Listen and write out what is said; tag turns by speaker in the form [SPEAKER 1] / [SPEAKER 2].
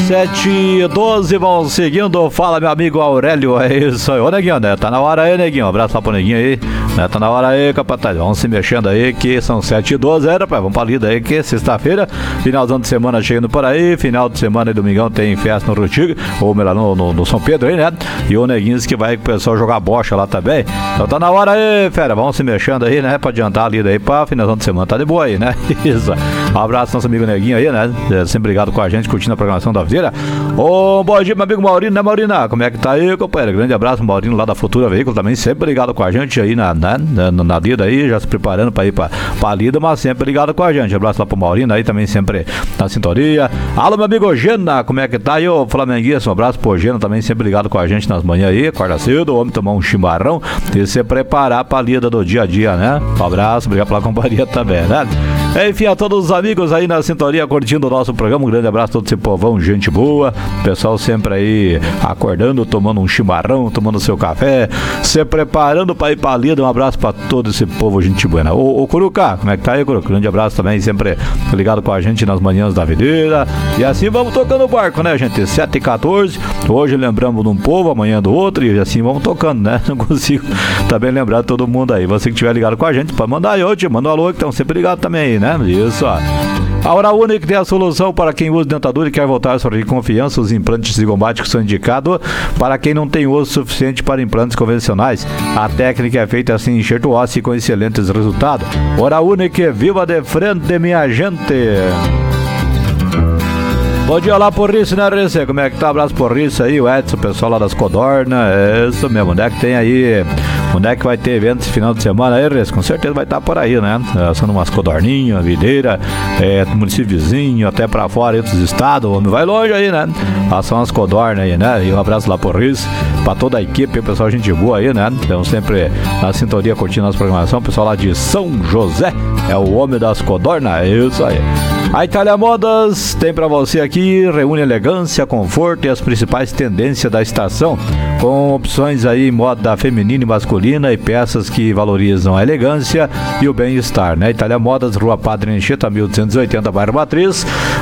[SPEAKER 1] 7h12, vão seguindo. Fala, meu amigo Aurélio. É isso aí. Ô, Neguinho, né? Tá na hora aí, Neguinho. Um abraço lá pro Neguinho aí. Né? Tá na hora aí, capataz. Vamos se mexendo aí, que são 7h12. Rapaz, vamos pra lida aí, que é sexta-feira. Finalzão de semana chegando por aí. Final de semana e domingão tem festa no Rutig. Ou melhor, no São Pedro aí, né? E o Neguinho que vai com o pessoal jogar bocha lá também. Então tá na hora aí, fera. Vamos se mexendo aí, né? Pra adiantar a lida aí pra finalzão de semana. Tá de boa aí, né? Isso. Um abraço nosso amigo Neguinho aí, né? Sempre ligado com a gente, curtindo a programação da Videira. Ô, bom dia, meu amigo Maurino, né, Maurina? Como é que tá aí, companheiro? Grande abraço, Maurino, lá da Futura Veículo, também sempre ligado com a gente aí na lida aí, já se preparando pra ir pra lida, mas sempre ligado com a gente. Abraço lá pro Maurino aí, também sempre na sintonia. Alô, meu amigo Gena, como é que tá aí, ô flamenguista? Um abraço pro Gena, também sempre ligado com a gente nas manhãs aí, acorda cedo, o homem tomar um chimarrão e se preparar pra lida do dia a dia, né? Um abraço, obrigado pela companhia também, né? Enfim, a todos os amigos aí na sintonia curtindo o nosso programa, um grande abraço a todo esse povão, gente boa, pessoal sempre aí acordando, tomando um chimarrão, tomando seu café, se preparando para ir pra lida. Um abraço para todo esse povo, gente boa. Ô Curucá, como é que tá aí, Curucá? Grande abraço também, sempre ligado com a gente nas manhãs da Videira. E assim vamos tocando o barco, né, gente? 7h14, hoje lembramos de um povo, amanhã do outro, e assim vamos tocando, né? Não consigo também lembrar de todo mundo aí. Você que estiver ligado com a gente, pode mandar aí, eu te mando um alô, que estão sempre ligados também aí, né? Isso, ó. A Hora Única tem a solução para quem usa dentadura e quer voltar a sorrir com confiança. Os implantes zigomáticos são indicados para quem não tem osso suficiente para implantes convencionais. A técnica é feita assim, enxerto ósseo com excelentes resultados. Hora Única, viva de frente, minha gente! Bom dia lá, Porrice, né, Rece? Como é que tá? Abraço, Porrice aí, o Edson, o pessoal lá das Codorna. É isso mesmo, onde é que tem aí? Onde é que vai ter evento esse final de semana aí, Rece? Com certeza vai estar por aí, né? São umas Codorninhas, Videira, município vizinho, até pra fora, outros estados. O homem vai longe aí, né? São as Codorna aí, né? E um abraço lá, Porrice, pra toda a equipe, o pessoal, gente boa aí, né? Então sempre na sintonia curtindo a nossa programação. O pessoal lá de São José é o homem das Codorna, é isso aí. A Itália Modas tem pra você aqui, reúne elegância, conforto e as principais tendências da estação, com opções aí em moda feminina e masculina e peças que valorizam a elegância e o bem-estar, né? Itália Modas, Rua Padre Anchieta, 1280, bairro Matriz.